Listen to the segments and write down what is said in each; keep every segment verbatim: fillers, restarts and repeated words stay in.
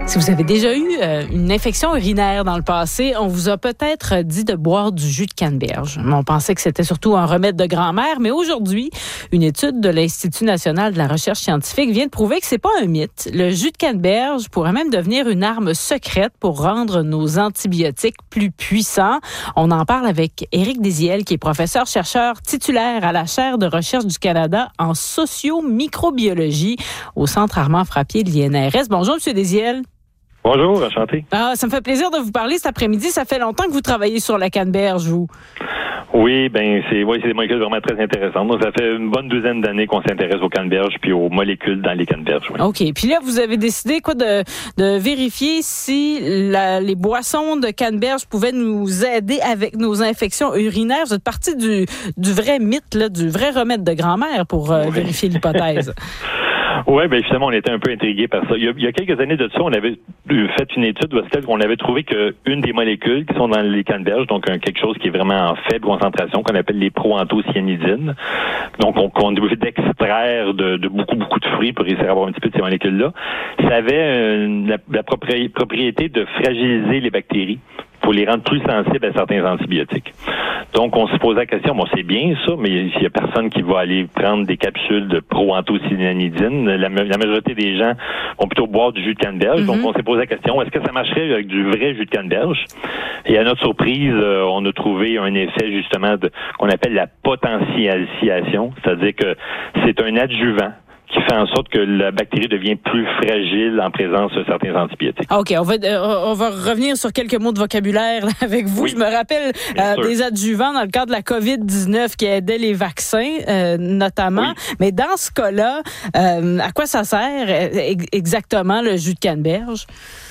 Si vous avez déjà eu euh, une infection urinaire dans le passé, on vous a peut-être dit de boire du jus de canneberge. On pensait que c'était surtout un remède de grand-mère, mais aujourd'hui, une étude de l'Institut national de la recherche scientifique vient de prouver que c'est pas un mythe. Le jus de canneberge pourrait même devenir une arme secrète pour rendre nos antibiotiques plus puissants. On en parle avec Éric Désiel, qui est professeur-chercheur titulaire à la chaire de recherche du Canada en socio-microbiologie au Centre Armand-Frappier de l'I N R S. Bonjour, M. Désiel. Bonjour, enchanté. Ah, ça me fait plaisir de vous parler cet après-midi. Ça fait longtemps que vous travaillez sur la canneberge, vous. Oui, ben c'est oui, c'est des molécules vraiment très intéressantes. Donc, ça fait une bonne douzaine d'années qu'on s'intéresse aux canneberges puis aux molécules dans les canneberges. Oui. OK. Puis là, vous avez décidé quoi de, de vérifier si la, les boissons de canneberge pouvaient nous aider avec nos infections urinaires. Vous êtes parti du, du vrai mythe, là, du vrai remède de grand-mère pour euh, oui. vérifier l'hypothèse. Oui, bien finalement, on était un peu intrigués par ça. Il y, a, il y a quelques années de ça, on avait fait une étude où on avait trouvé qu'une des molécules qui sont dans les canneberges, donc un, quelque chose qui est vraiment en faible concentration, qu'on appelle les proanthocyanidines, donc on, on est obligé d'extraire de, de beaucoup, beaucoup de fruits pour réussir à avoir un petit peu de ces molécules-là, ça avait euh, la, la propriété de fragiliser les bactéries pour les rendre plus sensibles à certains antibiotiques. Donc, on se pose la question, bon, c'est bien ça, mais il n'y a personne qui va aller prendre des capsules de proanthocyanidine. La, la majorité des gens vont plutôt boire du jus de canneberge. Mm-hmm. Donc, on s'est posé la question, est-ce que ça marcherait avec du vrai jus de canneberge? Et à notre surprise, euh, on a trouvé un effet, justement, de qu'on appelle la potentialisation, c'est-à-dire que c'est un adjuvant qui fait en sorte que la bactérie devient plus fragile en présence de certains antibiotiques. OK, on va euh, on va revenir sur quelques mots de vocabulaire là, avec vous. Oui, je me rappelle euh, des adjuvants dans le cadre de la covid dix-neuf qui aidaient les vaccins, euh, notamment. Oui. Mais dans ce cas-là, euh, à quoi ça sert exactement le jus de canneberge?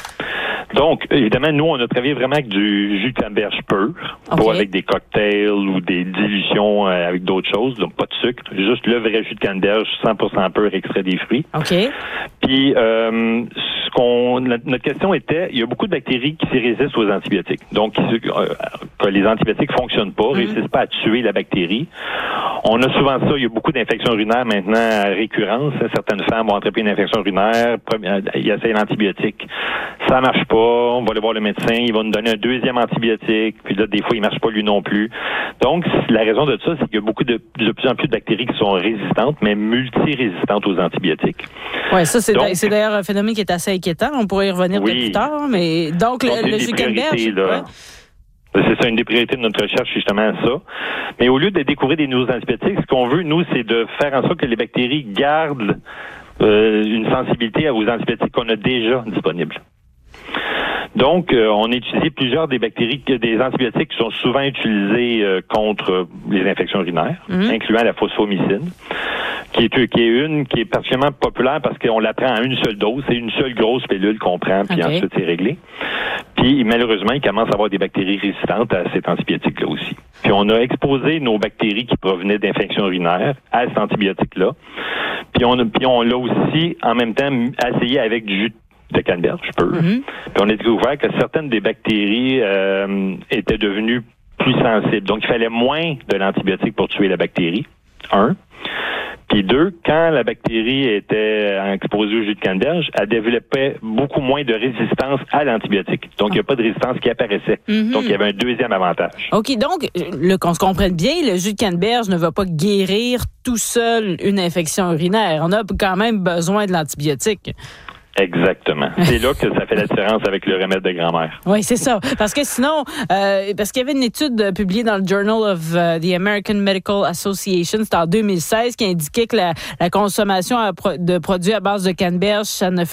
Donc, évidemment, nous, on a travaillé vraiment avec du jus de canneberge pur, okay. Pas avec des cocktails ou des dilutions euh, avec d'autres choses, donc pas de sucre, juste le vrai jus de canneberge cent pour cent pur extrait des fruits. OK. Puis, euh, ce qu'on, notre question était, il y a beaucoup de bactéries qui résistent aux antibiotiques. Donc, euh, que les antibiotiques fonctionnent pas, mm-hmm. réussissent pas à tuer la bactérie. On a souvent ça, il y a beaucoup d'infections urinaires maintenant à récurrence. Certaines femmes vont attraper une infection urinaire, ils essayent l'antibiotique, ça marche pas, on va aller voir le médecin, il va nous donner un deuxième antibiotique, puis là, des fois, il marche pas lui non plus. Donc, la raison de ça, c'est qu'il y a beaucoup de, de plus en plus de bactéries qui sont résistantes, mais multirésistantes aux antibiotiques. Oui, ça, c'est, donc, c'est d'ailleurs un phénomène qui est assez inquiétant. On pourrait y revenir oui. plus tard, mais donc, donc le, le jus de canneberge... C'est ça, une des priorités de notre recherche, justement, ça. Mais au lieu de découvrir des nouveaux antibiotiques, ce qu'on veut, nous, c'est de faire en sorte que les bactéries gardent euh, une sensibilité aux antibiotiques qu'on a déjà disponibles. Donc, euh, on a utilisé plusieurs des bactéries, des antibiotiques qui sont souvent utilisés euh, contre les infections urinaires, mmh. incluant la phosphomycine, qui est, qui est une qui est particulièrement populaire parce qu'on la prend en une seule dose. C'est une seule grosse pilule qu'on prend, puis okay. ensuite c'est réglé. Puis, malheureusement, il commence à avoir des bactéries résistantes à cet antibiotique-là aussi. Puis, on a exposé nos bactéries qui provenaient d'infections urinaires à cet antibiotique-là. Puis, on, a, puis on l'a aussi, en même temps, essayé avec du jus de canneberge, je peux. Mm-hmm. Puis, on a découvert que certaines des bactéries euh, étaient devenues plus sensibles. Donc, il fallait moins de l'antibiotique pour tuer la bactérie, un. Puis deux, quand la bactérie était exposée au jus de canneberge, elle développait beaucoup moins de résistance à l'antibiotique. Donc, il n'y a pas de résistance qui apparaissait. Mm-hmm. Donc, il y avait un deuxième avantage. OK, donc, le, qu'on se comprenne bien, le jus de canneberge ne va pas guérir tout seul une infection urinaire. On a quand même besoin de l'antibiotique. Exactement. C'est là que ça fait la différence avec le remède de grand-mère. Oui, c'est ça. Parce que sinon, euh, parce qu'il y avait une étude publiée dans le Journal of uh, the American Medical Association, c'était en deux mille seize, qui indiquait que la, la consommation de produits à base de canneberge, ça ne